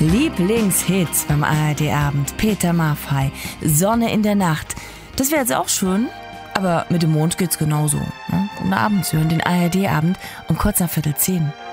Lieblingshits beim ARD-Abend. Peter Maffay, Sonne in der Nacht. Das wäre jetzt auch schön, aber mit dem Mond geht's genauso. Ne? Guten Abend, Sie hören den ARD-Abend um kurz nach 9:45.